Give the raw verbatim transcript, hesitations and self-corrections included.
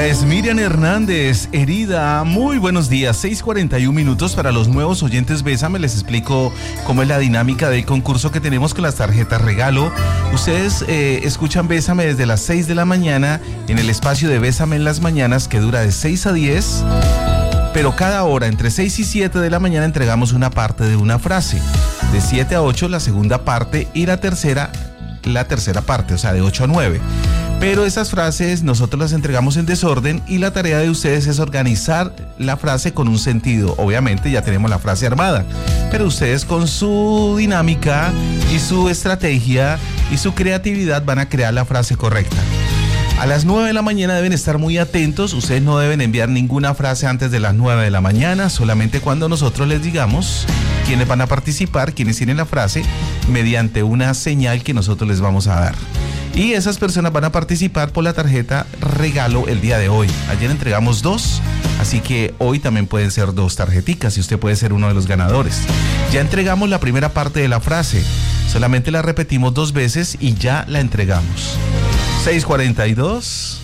Ella es Miriam Hernández, herida. Muy buenos días, seis cuarenta y un minutos para los nuevos oyentes Bésame. Les explico cómo es la dinámica del concurso que tenemos con las tarjetas regalo. Ustedes eh, escuchan Bésame desde las seis de la mañana en el espacio de Bésame en las mañanas, que dura de seis a diez. Pero cada hora, entre seis y siete de la mañana, entregamos una parte de una frase. De siete a ocho, la segunda parte, y la tercera, la tercera parte, o sea, de ocho a nueve. Pero esas frases nosotros las entregamos en desorden y la tarea de ustedes es organizar la frase con un sentido. Obviamente ya tenemos la frase armada, pero ustedes con su dinámica y su estrategia y su creatividad van a crear la frase correcta. A las nueve de la mañana deben estar muy atentos. Ustedes no deben enviar ninguna frase antes de las nueve de la mañana, solamente cuando nosotros les digamos quiénes van a participar, quiénes tienen la frase, mediante una señal que nosotros les vamos a dar. Y esas personas van a participar por la tarjeta regalo el día de hoy. Ayer entregamos dos, así que hoy también pueden ser dos tarjeticas y usted puede ser uno de los ganadores. Ya entregamos la primera parte de la frase, solamente la repetimos dos veces y ya la entregamos. seis cuarenta y dos.